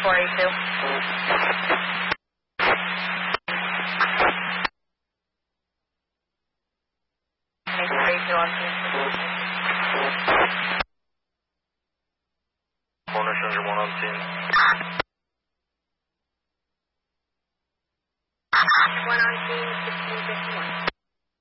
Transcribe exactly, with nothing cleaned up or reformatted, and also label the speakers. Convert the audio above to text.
Speaker 1: four eight two. eight four eight two on scene.
Speaker 2: Corner Center one on scene.
Speaker 1: One on scene.